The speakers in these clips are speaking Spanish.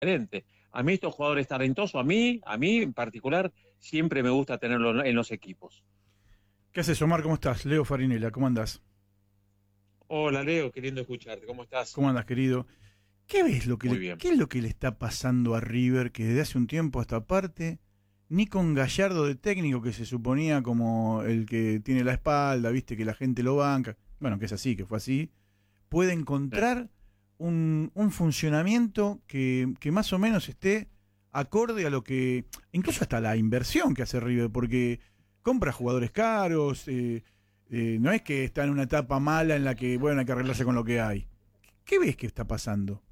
diferente. A mí estos jugadores talentosos, a mí en particular, siempre me gusta tenerlos en los equipos. ¿Qué haces, Omar? ¿Cómo estás? Leo Farinela, ¿cómo andás? Hola Leo, qué lindo escucharte, ¿cómo estás? ¿Cómo andas, querido? ¿Qué ves Muy bien. qué es lo que le está pasando a River que desde hace un tiempo a esta parte, ni con Gallardo de técnico que se suponía como el que tiene la espalda, viste que la gente lo banca, bueno, que es así, que fue así, puede encontrar un funcionamiento que más o menos esté acorde a lo que, incluso hasta la inversión que hace River, porque compra jugadores caros, no es que está en una etapa mala en la que, bueno, hay que arreglarse con lo que hay. ¿Qué ves que está pasando?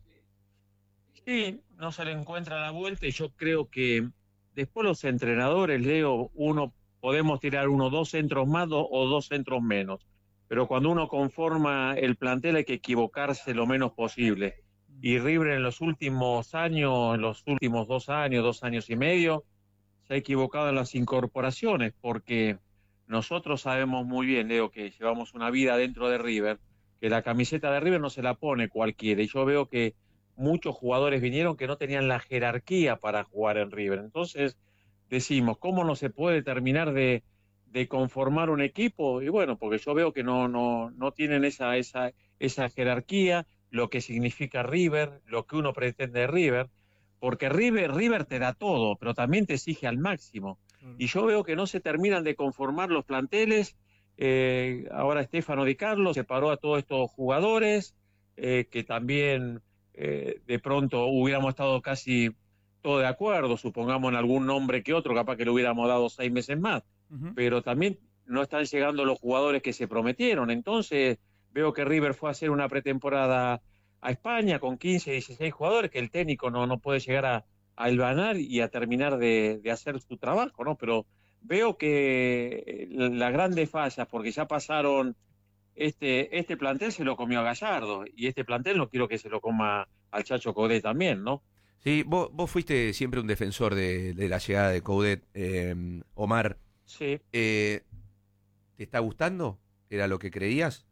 Sí, no se le encuentra la vuelta y yo creo que después los entrenadores, Leo, podemos tirar uno, dos centros más o dos centros menos, pero cuando uno conforma el plantel hay que equivocarse lo menos posible. Y River en los últimos años, en los últimos 2 años, 2 años y medio, se ha equivocado en las incorporaciones, porque nosotros sabemos muy bien, Leo, que llevamos una vida dentro de River, que la camiseta de River no se la pone cualquiera, y yo veo que muchos jugadores vinieron que no tenían la jerarquía para jugar en River. Entonces, decimos, ¿cómo no se puede terminar de conformar un equipo? Y bueno, porque yo veo que no tienen esa jerarquía, lo que significa River, lo que uno pretende de River, porque River te da todo, pero también te exige al máximo. Y yo veo que no se terminan de conformar los planteles. Ahora Estefano Di Carlo separó a todos estos jugadores, que también de pronto hubiéramos estado casi todo de acuerdo, supongamos en algún nombre que otro, capaz que le hubiéramos dado 6 meses más, Ujú. pero también no están llegando los jugadores que se prometieron. Entonces veo que River fue a hacer una pretemporada a España con 15, 16 jugadores, que el técnico no puede llegar a hilvanar y a terminar de hacer su trabajo, ¿no? Pero veo que las grandes fallas, porque ya pasaron, este plantel se lo comió a Gallardo, y este plantel no quiero que se lo coma al Chacho Codé también, ¿no? Sí, vos fuiste siempre un defensor de la llegada de Coudet, Omar. Sí. Eh, ¿Te está gustando? ¿Era lo que creías?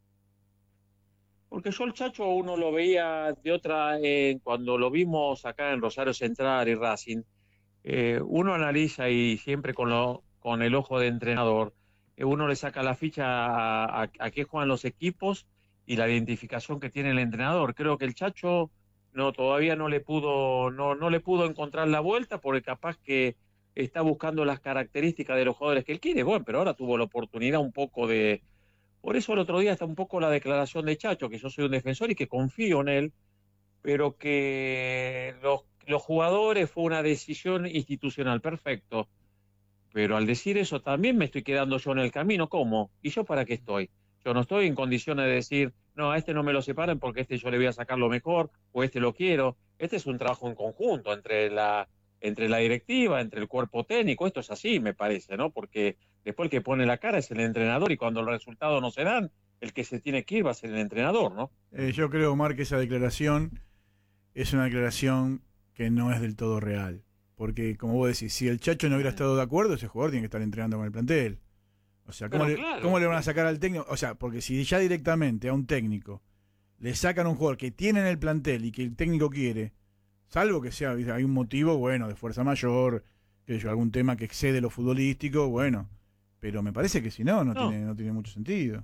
Porque yo el Chacho uno lo veía de otra, cuando lo vimos acá en Rosario Central y Racing, uno analiza y siempre con el ojo de entrenador, uno le saca la ficha a qué juegan los equipos y la identificación que tiene el entrenador. Creo que el Chacho todavía no le pudo encontrar la vuelta, porque capaz que está buscando las características de los jugadores que él quiere. Bueno, pero ahora tuvo la oportunidad un poco de... Por eso el otro día está un poco la declaración de Chacho, que yo soy un defensor y que confío en él, pero que los jugadores fue una decisión institucional, perfecto. Pero al decir eso también me estoy quedando yo en el camino. ¿Cómo? ¿Y yo para qué estoy? Yo no estoy en condiciones de decir, no, a este no me lo separen porque este yo le voy a sacar lo mejor, o este lo quiero. Este es un trabajo en conjunto entre la directiva, entre el cuerpo técnico. Esto es así, me parece, ¿no? Porque después el que pone la cara es el entrenador, y cuando los resultados no se dan, el que se tiene que ir va a ser el entrenador, ¿no? Yo creo, Omar, que esa declaración es una declaración que no es del todo real. Porque, como vos decís, si el Chacho no hubiera estado de acuerdo, ese jugador tiene que estar entrenando con el plantel. O sea, Pero cómo claro, le van a sacar al técnico? O sea, porque si ya directamente a un técnico le sacan un jugador que tiene en el plantel y que el técnico quiere, salvo que sea, hay un motivo, bueno, de fuerza mayor, que yo, algún tema que excede lo futbolístico, bueno. Pero me parece que si no, no. no tiene mucho sentido.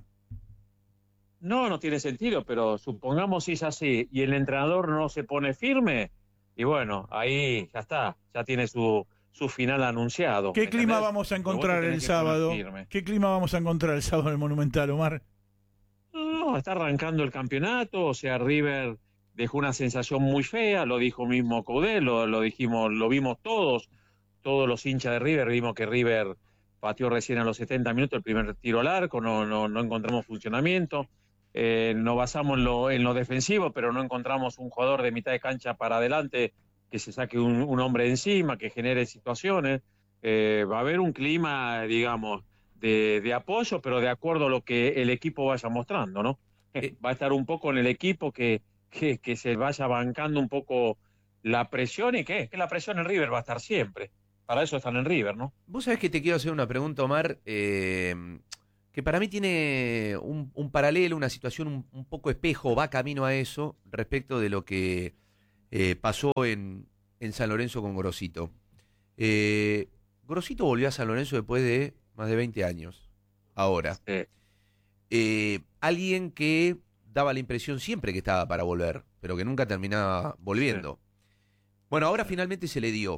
No tiene sentido, pero supongamos si es así y el entrenador no se pone firme, y bueno, ahí ya está, ya tiene su final anunciado, ¿Qué ¿me clima entendés? vamos a Porque vos te encontrar tenés el que poner sábado? firme. ¿Qué clima vamos a encontrar el sábado en el Monumental, Omar? No, está arrancando el campeonato, o sea, River dejó una sensación muy fea, lo dijo mismo Coudet, lo dijimos, lo vimos todos los hinchas de River, vimos que River pateó recién a los 70 minutos el primer tiro al arco, no encontramos funcionamiento. Nos basamos en lo defensivo, pero no encontramos un jugador de mitad de cancha para adelante que se saque un hombre de encima, que genere situaciones. Va a haber un clima, digamos, de apoyo, pero de acuerdo a lo que el equipo vaya mostrando, ¿no? Eh, Va a estar un poco en el equipo que se vaya bancando un poco la presión. ¿Y qué? Es que la presión en River va a estar siempre. Para eso están en River, ¿no? Vos sabés que te quiero hacer una pregunta, Omar, que para mí tiene un paralelo, una situación un poco espejo, va camino a eso, respecto de lo que pasó en San Lorenzo con Grosito. Grosito volvió a San Lorenzo después de más de 20 años. Ahora. Alguien que daba la impresión siempre que estaba para volver, pero que nunca terminaba volviendo. Bueno, ahora finalmente se le dio.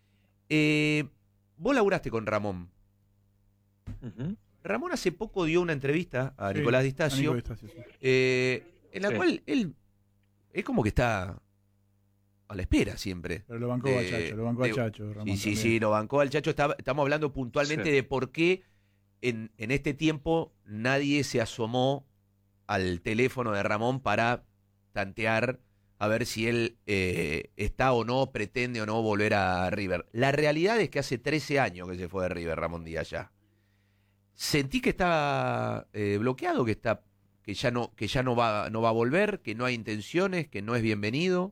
Vos laburaste con Ramón. Ramón hace poco dio una entrevista a Nicolás Di Stasio, en la cual él es como que está a la espera siempre. Pero lo bancó al Chacho, Ramón. Sí, lo bancó al Chacho. Estamos hablando puntualmente de por qué en este tiempo nadie se asomó al teléfono de Ramón para tantear a ver si él está o no, pretende o no volver a River. La realidad es que hace 13 años que se fue de River Ramón Díaz ya. ¿Sentí que está bloqueado, que ya no va a volver, que no hay intenciones, que no es bienvenido?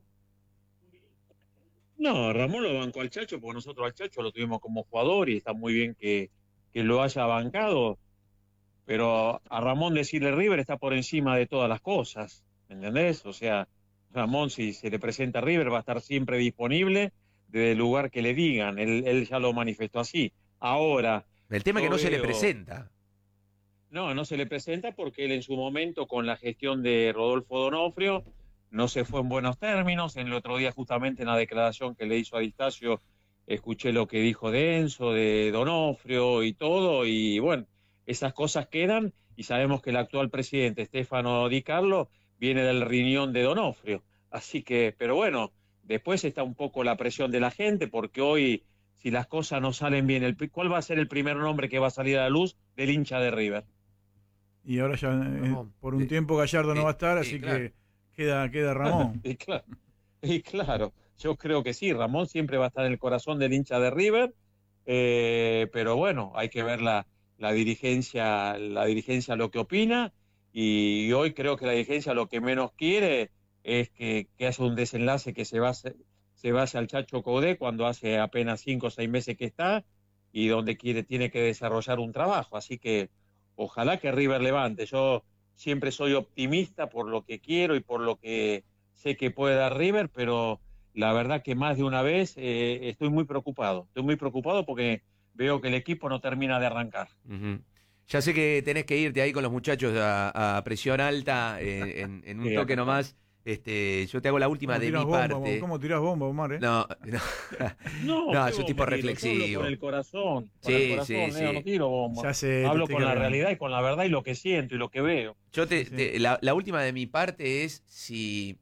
No, Ramón lo bancó al Chacho porque nosotros al Chacho lo tuvimos como jugador y está muy bien que lo haya bancado, pero a Ramón decirle River está por encima de todas las cosas, ¿entendés? O sea, Ramón, si se le presenta a River, va a estar siempre disponible desde el lugar que le digan. Él ya lo manifestó así. Ahora... El tema es que no se le presenta. No se le presenta porque él en su momento, con la gestión de Rodolfo Donofrio, no se fue en buenos términos. En el otro día, justamente en la declaración que le hizo a Di Stasio, escuché lo que dijo de Enzo, de Donofrio y todo, y bueno, esas cosas quedan, y sabemos que el actual presidente, Stefano Di Carlo, viene del riñón de Donofrio. Así que, pero bueno, después está un poco la presión de la gente, porque hoy, si las cosas no salen bien, ¿cuál va a ser el primer nombre que va a salir a la luz del hincha de River? Y ahora ya por un tiempo Gallardo no va a estar, así claro. que queda Ramón. y claro, yo creo que sí, Ramón siempre va a estar en el corazón del hincha de River, pero bueno, hay que ver la dirigencia lo que opina, y hoy creo que la dirigencia lo que menos quiere es que haya un desenlace que se base al Chacho Coudet cuando hace apenas 5 o 6 meses que está y donde tiene que desarrollar un trabajo. Así que ojalá que River levante. Yo siempre soy optimista por lo que quiero y por lo que sé que puede dar River, pero la verdad que más de una vez estoy muy preocupado. Estoy muy preocupado porque veo que el equipo no termina de arrancar. Uh-huh. Ya sé que tenés que irte ahí con los muchachos a presión alta en un toque nomás. Yo te hago la última de mi parte. ¿Cómo tirás bomba, Omar? No, soy tipo reflexivo. Yo hablo con el corazón. Sí. No tiro bomba. Ya sé, hablo con la realidad y con la verdad y lo que siento y lo que veo. La última de mi parte es si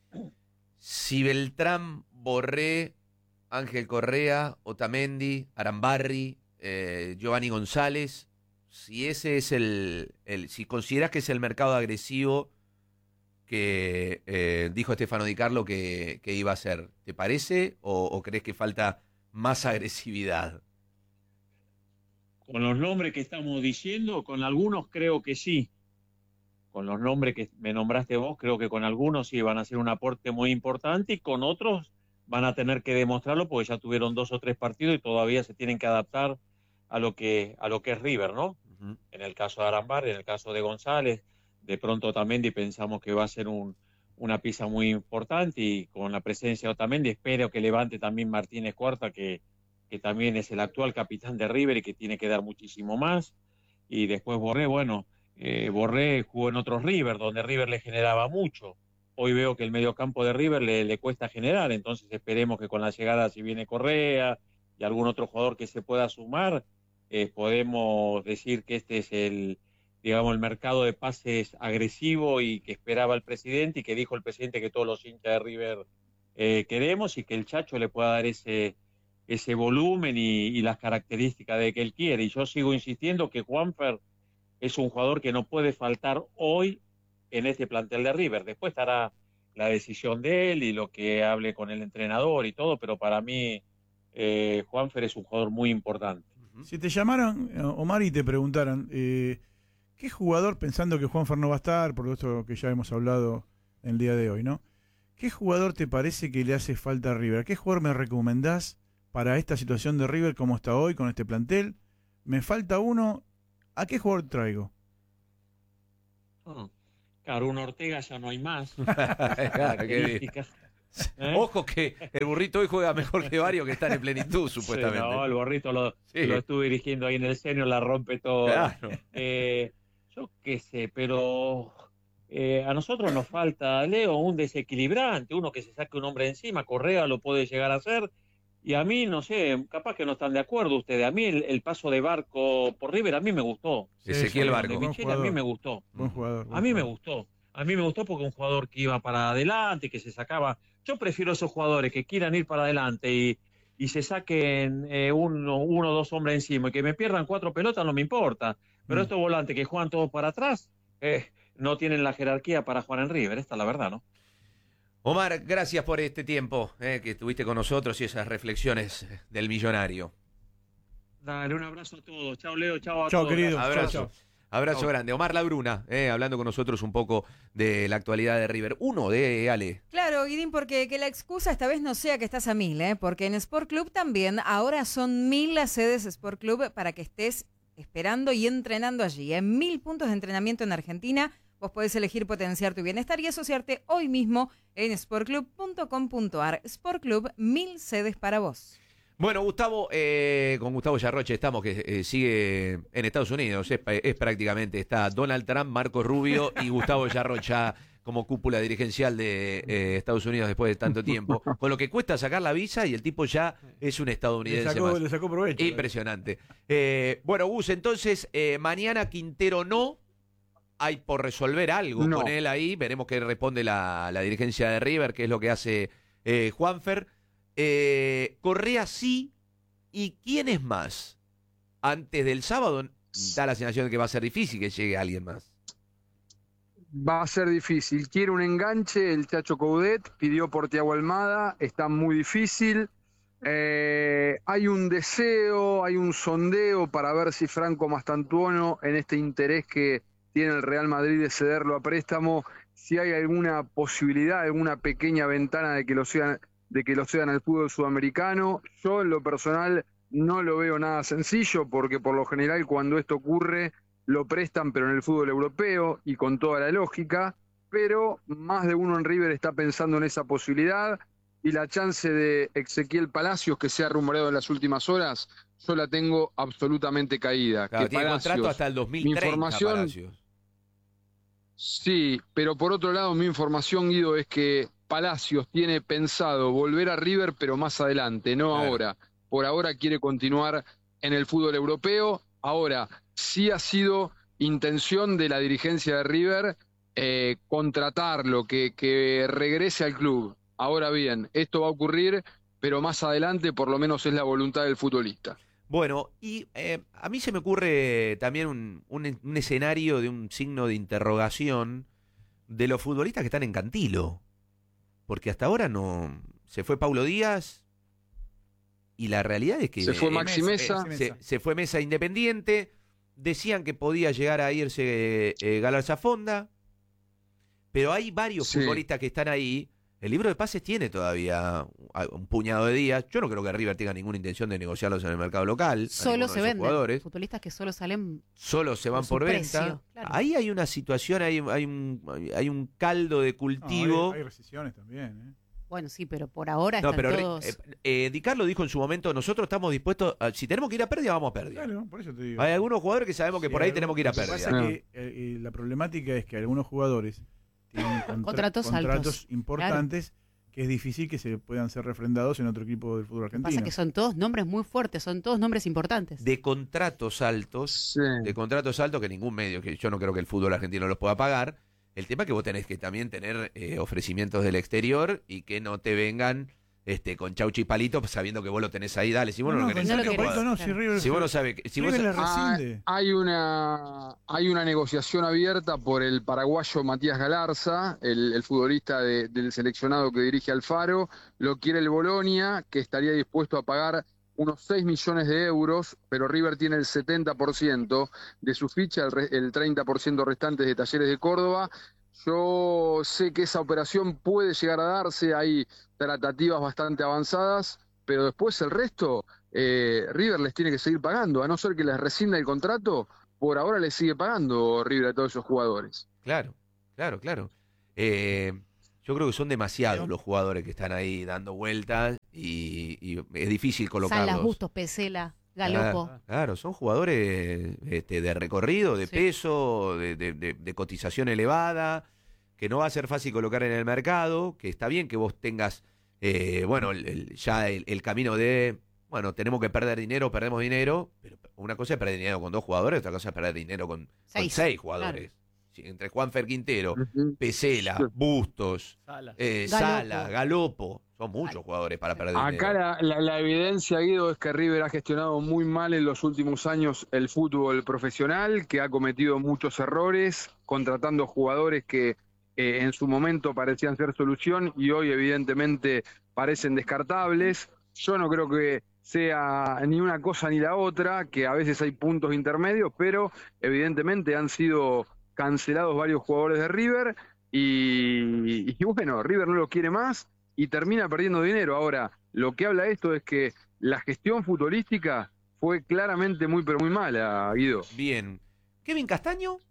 Beltrán, Borré, Ángel Correa, Otamendi, Arambarri, Giovanni González, si ese es si consideras que es el mercado agresivo que dijo Stefano Di Carlo que iba a ser, ¿te parece o crees que falta más agresividad? Con los nombres que estamos diciendo, con algunos creo que sí. Con los nombres que me nombraste vos, creo que con algunos sí van a hacer un aporte muy importante, y con otros van a tener que demostrarlo porque ya tuvieron 2 o 3 partidos y todavía se tienen que adaptar a lo que es River, ¿no? Uh-huh. En el caso de Arambarri, en el caso de González, de pronto Otamendi pensamos que va a ser una pieza muy importante, y con la presencia de Otamendi espero que levante también Martínez Cuarta, que también es el actual capitán de River y que tiene que dar muchísimo más. Y después Borré, Borré jugó en otros River, donde River le generaba mucho. Hoy veo que el mediocampo de River le cuesta generar, entonces esperemos que con la llegada, si viene Correa y algún otro jugador que se pueda sumar, podemos decir que este es el mercado de pases agresivo y que esperaba el presidente, y que dijo el presidente que todos los hinchas de River queremos, y que el Chacho le pueda dar ese volumen y las características de que él quiere. Y yo sigo insistiendo que Juanfer es un jugador que no puede faltar hoy en este plantel de River. Después estará la decisión de él y lo que hable con el entrenador y todo, pero para mí Juanfer es un jugador muy importante. Si te llamaran, Omar, y te preguntaran, ¿qué jugador, pensando que Juanfer no va a estar, por esto que ya hemos hablado en el día de hoy, ¿no? ¿Qué jugador te parece que le hace falta a River? ¿Qué jugador me recomendás para esta situación de River como está hoy con este plantel? Me falta uno, ¿a qué jugador traigo? Claro, un Ortega ya no hay más. Claro, Ojo que el burrito hoy juega mejor que varios que están en plenitud, supuestamente. Sí, no, el burrito lo estuve dirigiendo ahí en el senior, la rompe todo. Claro. Yo qué sé, pero a nosotros nos falta, Leo, un desequilibrante, uno que se saque un hombre encima. Correa lo puede llegar a hacer. Y a mí, no sé, capaz que no están de acuerdo ustedes. A mí el paso de Barco por River a mí me gustó. Ezequiel Barco. De Michele, a mí me gustó. Buen jugador. A mí me gustó. A mí me gustó porque un jugador que iba para adelante, que se sacaba. Yo prefiero esos jugadores que quieran ir para adelante y se saquen uno o dos hombres encima y que me pierdan 4 pelotas, no me importa. Pero estos volantes que juegan todos para atrás no tienen la jerarquía para jugar en River. Esta es la verdad, ¿no? Omar, gracias por este tiempo que estuviste con nosotros y esas reflexiones del millonario. Dale, un abrazo a todos. Chao, Leo. Chao a Chao, todos. querido. Abrazo. Chao. Abrazo grande. Omar Labruna, hablando con nosotros un poco de la actualidad de River. Uno de Ale. Claro, Guidín, porque que la excusa esta vez no sea que estás a 1000, porque en Sport Club también ahora son 1000 las sedes Sport Club para que estés esperando y entrenando allí. 1000 puntos de entrenamiento en Argentina. Vos podés elegir potenciar tu bienestar y asociarte hoy mismo en sportclub.com.ar. Sport Club, 1000 sedes para vos. Bueno, Gustavo, con Gustavo Yarroche estamos, que sigue en Estados Unidos. Es prácticamente, está Donald Trump, Marco Rubio y Gustavo Yarrocha como cúpula dirigencial de Estados Unidos después de tanto tiempo. Con lo que cuesta sacar la visa y el tipo ya es un estadounidense más. Le sacó provecho. Impresionante. Bueno, Gus, entonces, mañana Quintero no. Hay por resolver algo con él ahí. Veremos qué responde la dirigencia de River, qué es lo que hace Juanfer. Correa sí. ¿Y quién es más? Antes del sábado da la sensación de que va a ser difícil que llegue alguien más. Va a ser difícil. Quiere un enganche, el Chacho Coudet, pidió por Thiago Almada, está muy difícil. Hay un deseo, hay un sondeo para ver si Franco Mastantuono, en este interés que tiene el Real Madrid de cederlo a préstamo, si hay alguna posibilidad, alguna pequeña ventana de que lo sean al fútbol sudamericano. Yo en lo personal no lo veo nada sencillo, porque por lo general cuando esto ocurre lo prestan, pero en el fútbol europeo y con toda la lógica, pero más de uno en River está pensando en esa posibilidad, y la chance de Ezequiel Palacios, que se ha rumoreado en las últimas horas, yo la tengo absolutamente caída. Claro, que tiene Palacios, contrato hasta el 2030, mi información, Palacios. Sí, pero por otro lado mi información, Guido, es que Palacios tiene pensado volver a River, pero más adelante, no ahora. Por ahora quiere continuar en el fútbol europeo. Ahora, sí ha sido intención de la dirigencia de River contratarlo, que regrese al club. Ahora bien, esto va a ocurrir, pero más adelante por lo menos es la voluntad del futbolista. Bueno, y a mí se me ocurre también un escenario de un signo de interrogación de los futbolistas que están en Cantilo. Porque hasta ahora no... Se fue Paulo Díaz y la realidad es que... Se fue Maxi Mesa. Se fue Mesa Independiente. Decían que podía llegar a irse Galarza Fonda. Pero hay varios futbolistas que están ahí. El libro de pases tiene todavía un puñado de días. Yo no creo que River tenga ninguna intención de negociarlos en el mercado local. Solo se venden. Jugadores. Futbolistas que solo salen. Solo se van por venta. Precio, claro. Ahí hay una situación, hay un caldo de cultivo. No, hay rescisiones también. Bueno, sí, pero por ahora están todos. Di Carlo dijo en su momento: nosotros estamos dispuestos, si tenemos que ir a pérdida, vamos a pérdida. Claro, por eso te digo. Hay algunos jugadores que sabemos que por ahí tenemos que ir a Lo que pérdida. pasa es que la problemática es que algunos jugadores tienen Contratos altos. importantes, que es difícil que se puedan ser refrendados en otro equipo del fútbol argentino. Pasa que son todos nombres muy fuertes, son todos nombres importantes. De contratos altos, que ningún medio, que yo no creo que el fútbol argentino los pueda pagar. El tema es que vos tenés que también tener ofrecimientos del exterior y que no te vengan con chauchi y palito sabiendo que vos lo tenés ahí. Dale, si vos no lo querés. no lo querés. Si vos no sabés. Si vos hay una negociación abierta por el paraguayo Matías Galarza, el futbolista del seleccionado que dirige Alfaro. Lo quiere el Bolonia, que estaría dispuesto a pagar unos 6 millones de euros, pero River tiene el 70% de su ficha, el 30% restante de Talleres de Córdoba. Yo sé que esa operación puede llegar a darse, hay tratativas bastante avanzadas, pero después el resto, River les tiene que seguir pagando, a no ser que les rescinda el contrato, por ahora les sigue pagando River a todos esos jugadores. Claro. Yo Yo creo que son demasiados los jugadores que están ahí dando vueltas y es difícil colocarlos. Salas, Bustos, Pesela, Galopo. Claro, son jugadores de recorrido, de peso, de cotización elevada, que no va a ser fácil colocar en el mercado, que está bien que vos tengas, ya el camino de, bueno, tenemos que perder dinero, perdemos dinero, pero una cosa es perder dinero con 2 jugadores, otra cosa es perder dinero con 6 jugadores. Claro. Sí, entre Juanfer Quintero, Pesela, Bustos, Sala, Galopo, son muchos jugadores para perder dinero. Acá la evidencia, Guido, es que River ha gestionado muy mal en los últimos años el fútbol profesional, que ha cometido muchos errores, contratando jugadores que en su momento parecían ser solución y hoy evidentemente parecen descartables. Yo no creo que sea ni una cosa ni la otra, que a veces hay puntos intermedios, pero evidentemente han sido cancelados varios jugadores de River y bueno, River no lo quiere más y termina perdiendo dinero. Ahora, lo que habla esto es que la gestión futbolística fue claramente muy pero muy mala, Guido. Bien. ¿Kevin Castaño?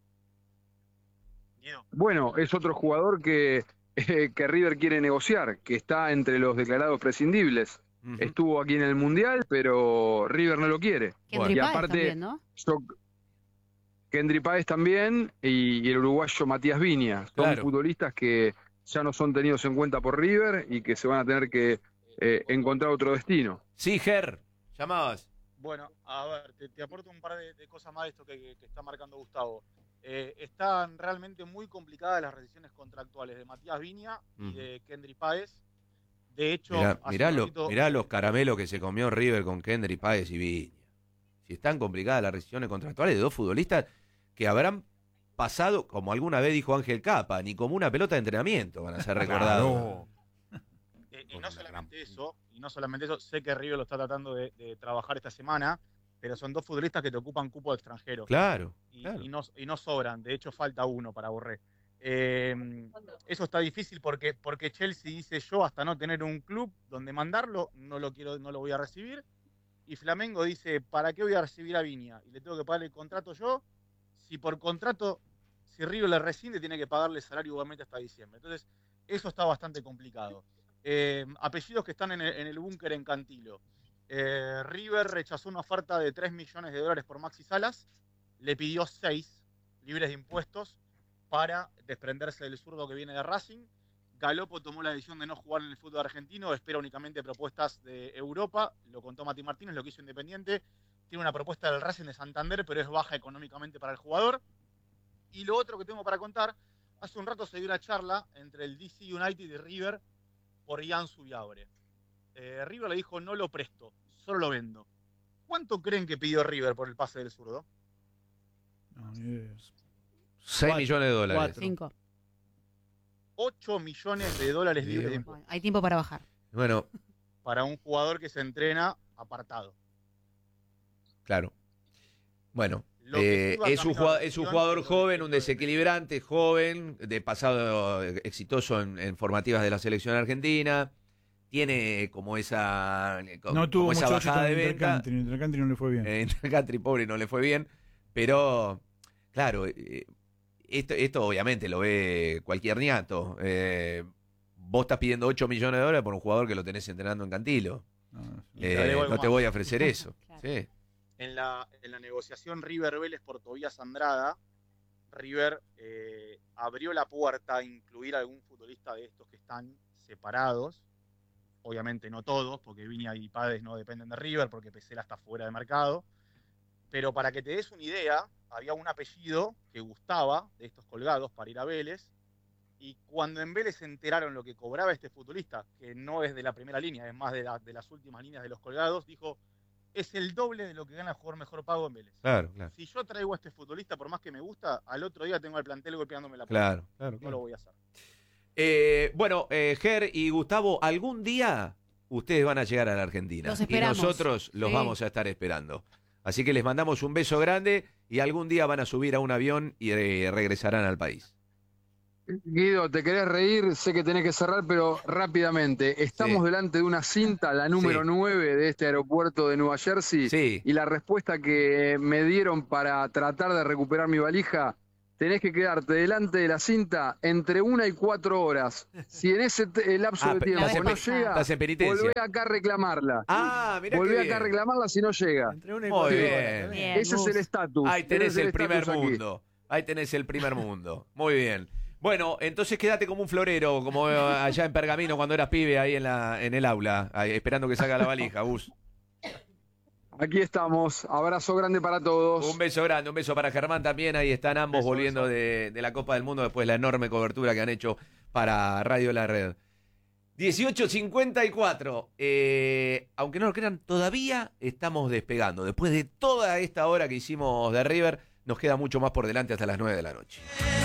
Bueno, es otro jugador que River quiere negociar, que está entre los declarados prescindibles. Estuvo aquí en el Mundial, pero River no lo quiere. Y aparte también, ¿no? Kendry Páez también y el uruguayo Matías Viña. Son futbolistas que ya no son tenidos en cuenta por River y que se van a tener que encontrar otro destino. Sí, Ger, llamabas. Bueno, a ver, te aporto un par de cosas más de esto que está marcando Gustavo. Están realmente muy complicadas las rescisiones contractuales de Matías Viña y de Kendry Páez. De hecho, mirá los caramelos que se comió River con Kendry Páez y Viña. Si están complicadas las rescisiones contractuales de 2 futbolistas que habrán pasado, como alguna vez dijo Ángel Capa, ni como una pelota de entrenamiento van a ser recordados. Y no solamente eso, sé que River lo está tratando de trabajar esta semana, pero son 2 futbolistas que te ocupan cupo de extranjero. Claro. Y no sobran, de hecho falta uno para Borré. Eso está difícil porque Chelsea dice: yo hasta no tener un club donde mandarlo, no lo voy a recibir. Y Flamengo dice: ¿para qué voy a recibir a Viña? Y le tengo que pagar el contrato yo. Si por contrato, si River le rescinde, tiene que pagarle salario igualmente hasta diciembre. Entonces, eso está bastante complicado. Apellidos que están en el búnker en Cantilo. River rechazó una oferta de $3 millones por Maxi Salas. Le pidió 6 libres de impuestos para desprenderse del zurdo que viene de Racing. Galopo tomó la decisión de no jugar en el fútbol argentino, espera únicamente propuestas de Europa, lo contó Mati Martínez, lo que hizo Independiente. Tiene una propuesta del Racing de Santander, pero es baja económicamente para el jugador. Y lo otro que tengo para contar, hace un rato se dio una charla entre el DC United y River por Ian Subiabre. River le dijo: no lo presto, solo lo vendo. ¿Cuánto creen que pidió River por el pase del zurdo? 6 millones de dólares. 5. $8 millones libres de impuestos. Bueno, hay tiempo para bajar. Bueno, para un jugador que se entrena apartado. Claro. Bueno, es un jugador joven, un desequilibrante joven, de pasado exitoso en formativas de la selección argentina. Tiene como esa, no tuvo esa bajada de venta. Intercountry no le fue bien. Intercountry, pobre, no le fue bien. Pero, claro, esto obviamente lo ve cualquier ñato. Vos estás pidiendo $8 millones por un jugador que lo tenés entrenando en Cantilo. No te voy a ofrecer eso. Claro. Sí. En la negociación River Vélez por Tobías Andrada, River abrió la puerta a incluir a algún futbolista de estos que están separados. Obviamente no todos, porque Viña y Páez no dependen de River, porque Pesela está fuera de mercado. Pero para que te des una idea, había un apellido que gustaba de estos colgados para ir a Vélez. Y cuando en Vélez se enteraron lo que cobraba este futbolista, que no es de la primera línea, es más de las últimas líneas de los colgados, dijo: es el doble de lo que gana el jugador mejor pago en Vélez. Claro. Si yo traigo a este futbolista, por más que me gusta, al otro día tengo al plantel golpeándome la puerta. Claro. No lo voy a hacer. Ger y Gustavo, algún día ustedes van a llegar a la Argentina. Los esperamos. Y nosotros los vamos a estar esperando. Así que les mandamos un beso grande y algún día van a subir a un avión y regresarán al país. Guido, te querés reír, sé que tenés que cerrar, pero rápidamente. Estamos delante de una cinta, la número 9 de este aeropuerto de Nueva Jersey, y la respuesta que me dieron para tratar de recuperar mi valija tenés que quedarte delante de la cinta entre 1 y 4 horas. Si en ese lapso de tiempo no llega, volvé acá a reclamarla. Mirá volvé acá a reclamarla si no llega. Muy bien. Ese es el estatus. Ahí tenés el primer mundo. Ahí tenés el primer mundo. Muy bien. Bueno, entonces quédate como un florero, como allá en Pergamino cuando eras pibe ahí en el aula, ahí, esperando que salga la valija, Gus. Aquí estamos. Abrazo grande para todos. Un beso grande, un beso para Germán también. Ahí están ambos volviendo de la Copa del Mundo después de la enorme cobertura que han hecho para Radio La Red. 18:54. Aunque no lo crean, todavía estamos despegando. Después de toda esta hora que hicimos de River, nos queda mucho más por delante hasta las 9 de la noche.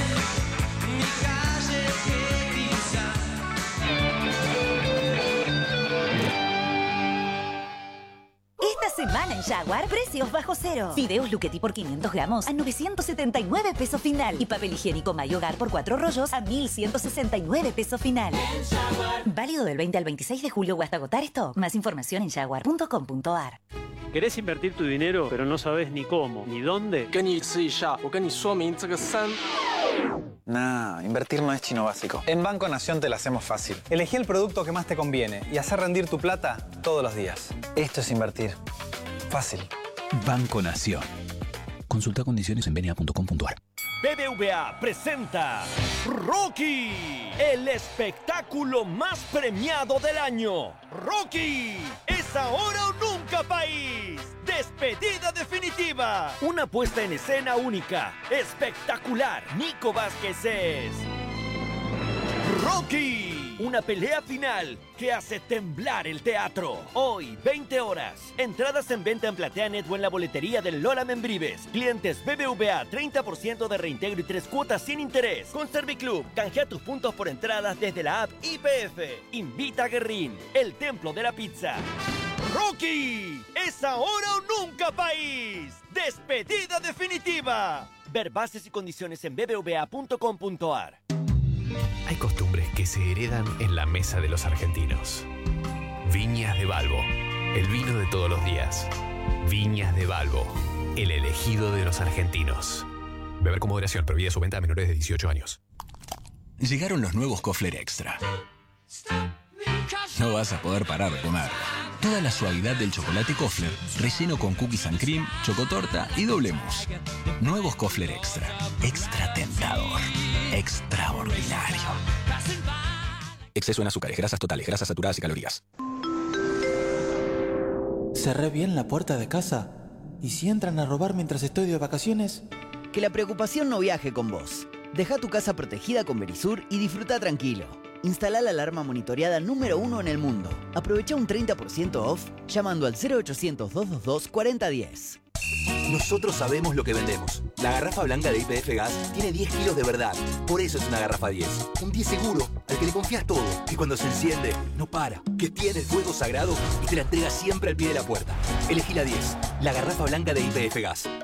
Esta semana en Jaguar, precios bajo cero. Fideos Luchetti por 500 gramos a 979 pesos final. Y papel higiénico May Hogar por 4 rollos a 1169 pesos final. Válido del 20 al 26 de julio o hasta agotar stock. Más información en jaguar.com.ar. ¿Querés invertir tu dinero, pero no sabes ni cómo, ni dónde? Nah, invertir no es chino básico. En Banco Nación te lo hacemos fácil. Elegí el producto que más te conviene y hacer rendir tu plata todos los días. Esto es invertir. Fácil. Banco Nación. Consulta condiciones en bna.com.ar. BBVA presenta Rocky, el espectáculo más premiado del año. Rocky, es ahora o nunca, país. Despedida definitiva. Una puesta en escena única, espectacular. Nico Vázquez es Rocky, una pelea final que hace temblar el teatro. Hoy, 20 horas. Entradas en venta en PlateaNet o en la boletería del Lola Membrives. Clientes BBVA, 30% de reintegro y 3 cuotas sin interés. Con Serviclub, canjea tus puntos por entradas desde la app IPF. Invita a Guerrín, el templo de la pizza. Rocky, es ahora o nunca, país. Despedida definitiva. Ver bases y condiciones en bbva.com.ar. Hay costumbres que se heredan en la mesa de los argentinos. Viñas de Balbo, el vino de todos los días. Viñas de Balbo, el elegido de los argentinos. Beber con moderación, prohibida su venta a menores de 18 años. Llegaron los nuevos Kofler Extra. No vas a poder parar de comer. Toda la suavidad del chocolate Kofler, relleno con cookies and cream, chocotorta y doble mousse. Nuevos Kofler Extra. Extra tentador. Extraordinario. Exceso en azúcares, grasas totales, grasas saturadas y calorías. ¿Cerré bien la puerta de casa? ¿Y si entran a robar mientras estoy de vacaciones? Que la preocupación no viaje con vos. Deja tu casa protegida con Verisur y disfruta tranquilo. Instala la alarma monitoreada número 1 en el mundo. Aprovecha un 30% off llamando al 0800-222-4010. Nosotros sabemos lo que vendemos. La garrafa blanca de YPF Gas tiene 10 kilos de verdad. Por eso es una garrafa 10. Un 10 seguro, al que le confías todo. Que cuando se enciende, no para. Que tiene el fuego sagrado y te la entrega siempre al pie de la puerta. Elegí la 10. La garrafa blanca de YPF Gas.